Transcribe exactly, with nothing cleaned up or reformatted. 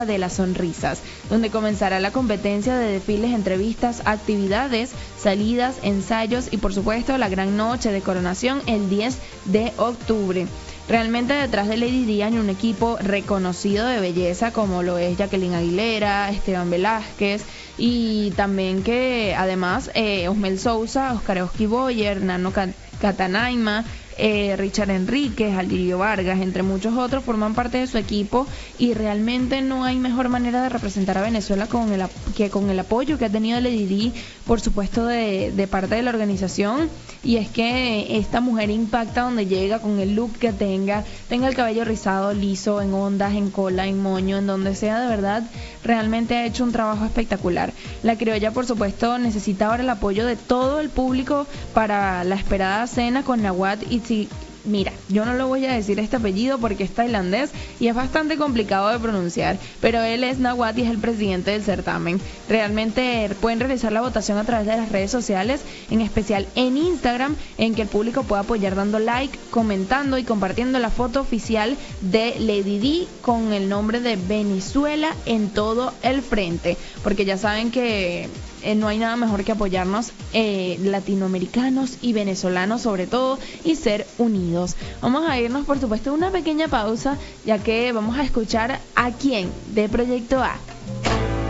de las sonrisas, donde comenzará la competencia de desfiles, entrevistas, actividades, salidas, ensayos y por supuesto la gran noche de coronación el diez de octubre. Realmente detrás de Lady Di hay un equipo reconocido de belleza como lo es Jacqueline Aguilera, Esteban Velázquez y también que además eh, Osmel Sousa, Oscar Oski Boyer, Nano Catanaima, Eh, Richard Enríquez, Alirio Vargas, entre muchos otros, forman parte de su equipo y realmente no hay mejor manera de representar a Venezuela con el, que con el apoyo que ha tenido Lady Di, por supuesto, de, de parte de la organización. Y es que esta mujer impacta donde llega con el look que tenga, tenga el cabello rizado, liso, en ondas, en cola, en moño, en donde sea, de verdad, realmente ha hecho un trabajo espectacular. La criolla, por supuesto, necesita ahora el apoyo de todo el público para la esperada cena con Nawat y si, mira, yo no lo voy a decir este apellido porque es tailandés y es bastante complicado de pronunciar, pero él es Nawat y es el presidente del certamen. Realmente pueden realizar la votación a través de las redes sociales, en especial en Instagram, en que el público pueda apoyar dando like, comentando y compartiendo la foto oficial de Lady Di con el nombre de Venezuela en todo el frente, porque ya saben que Eh, no hay nada mejor que apoyarnos eh, latinoamericanos y venezolanos sobre todo y ser unidos. Vamos a irnos por supuesto a una pequeña pausa, ya que vamos a escuchar a quién de Proyecto A.